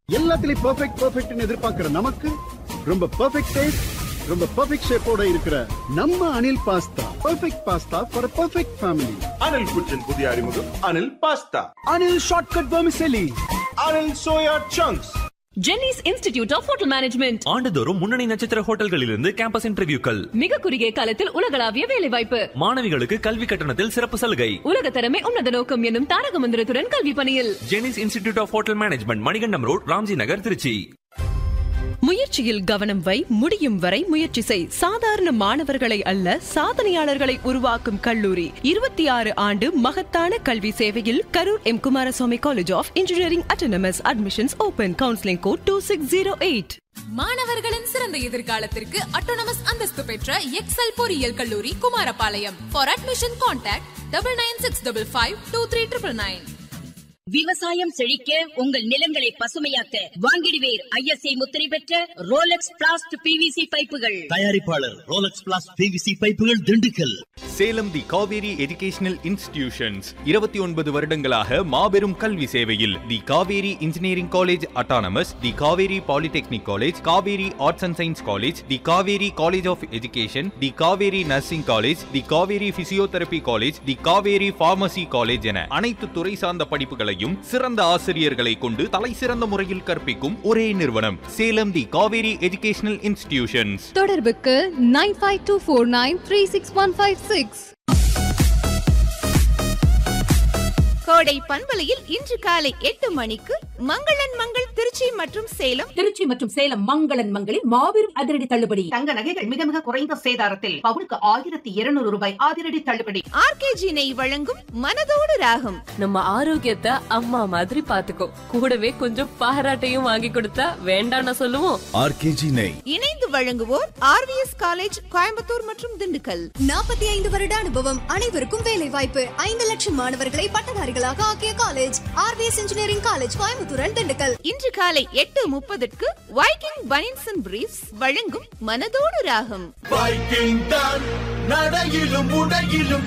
எல்லாத்துலயும் பெர்ஃபெக்ட்னு எதிர்பார்க்கிற நமக்கு ரொம்ப பெர்ஃபெக்ட் டேஸ்ட், ரொம்ப பெர்ஃபெக்ட் ஷேப்போட இருக்கிற நம்ம Anil pasta perfect pasta for perfect family. Anil குச்சின் புதிய அறிமுகம் Anil pasta. Anil shortcut vermicelli. Anil soya chunks. Jenneys institute of hotel management ஆண்டுதோறும் முன்னணி நட்சத்திர ஹோட்டல்களிலிருந்து கேம்பஸ் இன்டர்வியூக்கள். மிக குறுகிய காலத்தில் உலகளாவிய வேலைவாய்ப்பு. மாணவிகளுக்கு கல்வி கட்டணத்தில் சிறப்பு சலுகை. உலக தரமே உன்னத நோக்கம் என்னும் தாரக மந்திரத்துடன் கல்வி பணியில் Jenneys institute of hotel management, Manikandam road, Ramji நகர், திருச்சி. முயற்சியில் கவனம் வை, முடியும் வரை முயற்சி செய். சாதாரண மாணவர்களை அல்ல, சாதனையாளர்களை உருவாக்கும் கல்லூரி. 26 ஆண்டு மகத்தான கல்வி சேவையில் Karur M. Kumaraswamy college of engineering autonomous. Admissions open. Counselling code 2608. மாணவர்களின் சிறந்த எதிர்காலத்திற்கு அட்டானமஸ் அந்தஸ்து பெற்ற எக்ஸல் பொறியியல் கல்லூரி குமாரபாளையம். For admission contact 9965523999. விவசாயம் செழிக்க, உங்கள் நிலங்களை பசுமையாக்க வாங்கிடுவேர் ஐஎஸ்ஐ முத்திரை பெற்ற ரோலக்ஸ் பிளாஸ்ட் பிவிசி பைப்புகள். தயாரிப்பாளர் ரோலக்ஸ் பிளாஸ்ட் பிவிசி பைப்புகள், திண்டுக்கல். சேலம் தி காவேரி எஜுகேஷனல் இன்ஸ்டிடியூஷன்ஸ் 29 வருடங்களாக மாபெரும் கல்வி சேவையில். தி Kaveri engineering college autonomous, the Kaveri polytechnic college, Kaveri arts and science college, the Kaveri college of education, the Kaveri nursing college, the Kaveri physiotherapy college, the Kaveri pharmacy college என அனைத்து துறை சார்ந்த படிப்புகளை சிறந்த ஆசிரியர்களை கொண்டு தலை சிறந்த முறையில் கற்பிக்கும் ஒரே நிறுவனம் சேலம் தி காவேரி எஜுகேஷனல் இன்ஸ்டிடியூஷன்ஸ். தொடர்புக்கு 9524936156. கோடை பண்பலையில் இன்று காலை 8 மணிக்கு மங்களன் மங்கள் திருச்சி மற்றும் சேலம் மங்களன் மங்களில் மாபெரும் அதிரடி தள்ளுபடி. தங்க நகைகள் மிக மிக குறைந்த சேதாரத்தில் பவுனுக்கு 1200 ரூபாய் அதிரடி தள்ளுபடி. ஆர்கேஜி நெய் வழங்கும் மனதோடு ராகம். நம்ம ஆரோக்கியத்தை அம்மா மாதிரி பாத்துக்கோ, கூடவே கொஞ்சம் பாராட்டையும் வாங்கி கொடுத்தா வேண்டாம்னு சொல்லுவோம். ஆர்கேஜி நெய் இணைந்து வழங்குவோர் ஆர்விஎஸ் காலேஜ் கோயம்புத்தூர் மற்றும் திண்டுக்கல். 45 வருட அனுபவம், அனைவருக்கும் வேலை வாய்ப்பு. 5 லட்சம் மாணவர்களை பட்டதாரிகளாக ஆக்கிய college RVS engineering college Coimbatore, Dindigul. இன்று காலை 8:30 வைக்கிங் பனியன்ஸ் அண்ட் பிரீஃப்ஸ் வழங்கும் மனதோடு ராகம். வைக்கிங் தான் நடையிலும் உடையிலும்